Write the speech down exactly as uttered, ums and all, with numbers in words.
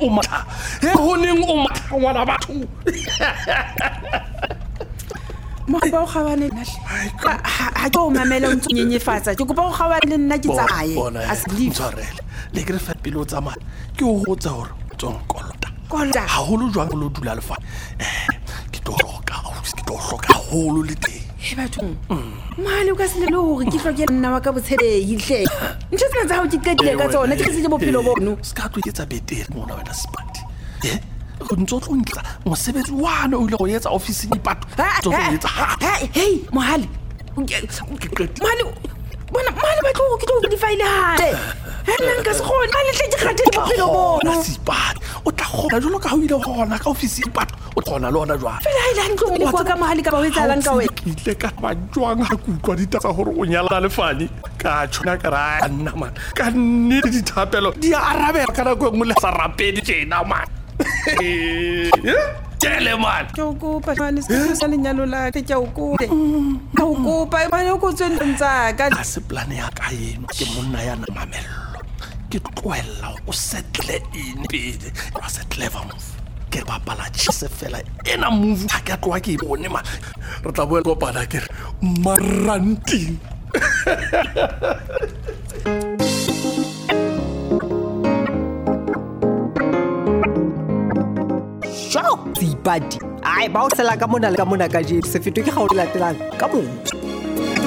o matha he honeng o matha ngwana batho mo ba o gabane ha ke o mamela o ntsenyenyefatsa ke kopa o gabane nna ke tsaye as believe tshwarele le ke re fa pele o tsamaya ke o hotsa hore tsong kolota kolota ha holo jwang lo dula lefa eh ke to roka ke to roka holo le teng he batho mali o ka se le hore ke hloke nna wa ka botshelehi hle ntse tsena tsa ho ke qetile ka tsona ke se bophelo bono ska tlo etsa betere mona wena spati eh go ntso tlo ntla mosebetsi wana o ile go etsa office ni pato tso tlo etsa hey mohali mali bona mali ba tlo ke tlo di file ha nna nka se gone mali tle ke kgathe bophelo bono spati o tla gona jolo ka ho ile gona ka office ni pato o gona le ona jwa fela ile ntlo le kwa ka mahali ka ba o etsa lang ka wena ke ile ka ba jwang ha ku utlwa ditsa gore o nyala le fani ka tshona ka ra nna man ka nne di thapelo di arabela kana go ngole sa rapedi tjena man tele man ke o kopa mane se sa lenyalo la ke ke o kope ke o kopa mane o go tsentsa ka se plan ya ka eno ke monna ya na mamello ke tloela o settle in pele wa settle va move ke ba pala tshise fela ena move ha ke tloa ke bone ma re tla boela go pana ke maranting Ciao, Zibadi. Ai, ba o sela ka mona le ka mona ka je se fetwe ke ga o latelang ka motho.